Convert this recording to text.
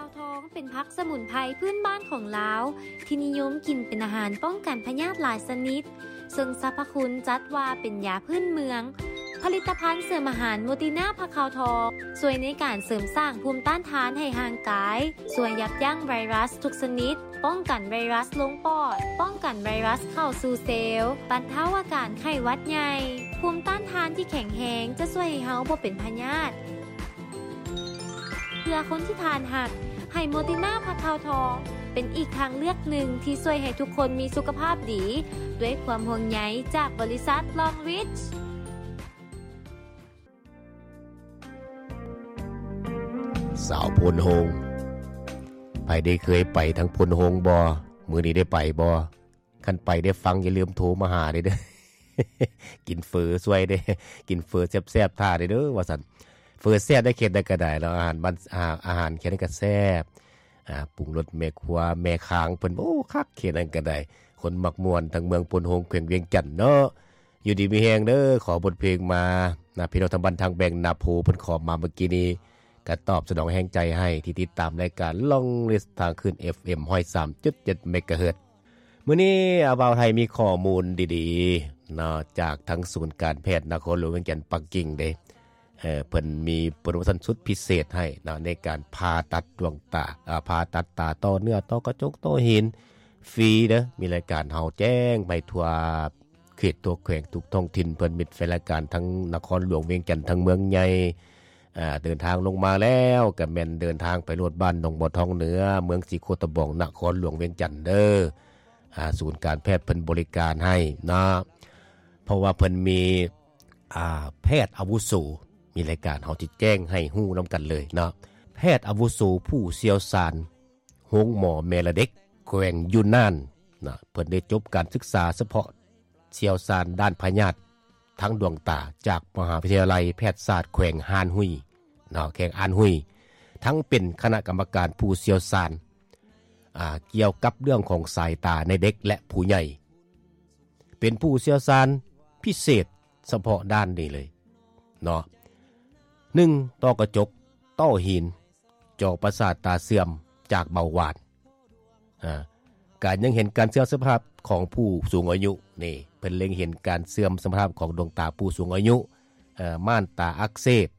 าวทองเป็นผักสมุนไพรพื้นบ้านของลาวที่นิยมกินเป็นอาหารป้องกันพยาธิหลายชนิดซึ่งสรรพคุณจัดว่าเป็นยาพื้นเมืองผลิตภัณฑ์เสริมอาหารโมติน่าผักขาวทองช่วยในการเสริมสร้างภูมิต้านทานให้ร่างกายช่วยยับยั้งไวรัสทุกชนิดป้องกันไวรัสลงปอดป้องกันไวรัสเข้าสู่เซลล์บรรเทาอาการไข้หวัดใหญ่ภูมิต้านทานที่แข็งแรงจะช่วยให้เฮาบ่เป็นพยาธิเพื่อคนที่ทานหักให้โมติน่าผักขาวทองเป็นอีกทางเลือกหนึ่งที่ช่วยให้ทุกคนมีสุขภาพดีด้วยความห่วงใยจากบริษัทลองริชสาวพลโฮงไปได้เคยไปทางพลโฮงบ่มื้อนี้ได้ไปบ่คันไปได้ฟังอย่าลืมโทรมาหาเด้อ กินเฟอสวยเด้กินเฟอแซ่บๆท่าเด้อว่าซั่นเฟอแซ่บได้เข็ดได้ก็ได้แล้วอาหารบ้านอาหารแค่นั้นก็แซ่บปรุงรสแม่ครัวแม่ค้างเพิ่นโอ้คักเข็ดนั้นก็ได้คนมักม่วนทั้งเมืองพลโฮงแขวงเวียงจันทน์เนาะอยู่ดีมีแฮงเด้อขอบทเพลงมาพี่น้องทางบ้านทางแบงนาโพเพิ่นขอมาเมื่อกี้นี้ก็ตอบสนองแห่งใจให้ที่ติดตามรายการล่องลิสทางขึ้น FM 103.7 เมกะเฮิรตซ์มื้อนี้บ่าวไทยมีข้อมูลดีๆจากทั้งศูนย์การแพทย์นครหลวงเวียงจันทน์ปักกิ่งเด้เพิ่นมีโปรโมชั่นสุดพิเศษให้ในการผ่าตัดดวงตาผ่าตัดตาต่อเนื้อต่อกระจกต่อหินฟรีเด้อมีรายการเฮาแจ้งไปทั่วเขตตัวแขวงทุกท้องถิ่นเพิ่นมีรายการทั้งนครหลวงเวียงจันทน์ทั้งเมืองใหญ่เดินทางลงมาแล้วก็แม่นเดินทางไปโลดบ้านหนองบ่อทองเหนือเมืองสีโคตะบองนครหลวงเวียงจันทน์เด้อศูนย์การแพทย์เพิ่นบริการให้นะเพราะว่าเพิ่นมีแพทย์อาวุโสมีรายการเฮาสิแจ้งให้ฮู้นํกันเลยเนาะแพทย์อาวุโสผู้เชี่ยวชาญโรงหมอแมละเด็กแขวงยูนนานนะเพิ่นได้จบการศึกษาเฉพาะเชี่ยวชาญด้านพยาธิทั้งดวงตาจากมหาวิทยาลัยแพทยศาสตร์แขวงฮานฮุยแขวงอานฮุยทั้งเป็นคณะกรรมการผู้เชี่ยวชาญเกี่ยวกับเรื่องของสายตาในเด็กและผู้ใหญ่เป็นผู้เชี่ยวชาญพิเศษเฉพาะด้านนี้เลยเนาะ1ต้อกระจกต้อหินจอประสาทตาเสื่อมจากเบาหวานการยังเห็นการเสื่อมสภาพของผู้สูงอายุนี่เพิ่นเล็งเห็นการเสื่อมสภาพของดวงตาผู้สูงอายุม่านตาอักเสบ